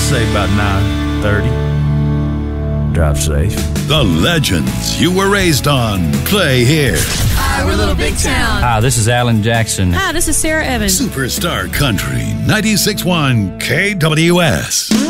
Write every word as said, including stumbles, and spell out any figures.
say about nine thirty. Drive safe. The legends you were raised on play here. Hi, we're Little Big Town. Hi, this is Alan Jackson. Hi, this is Sarah Evans. Superstar Country, ninety-six point one K W S.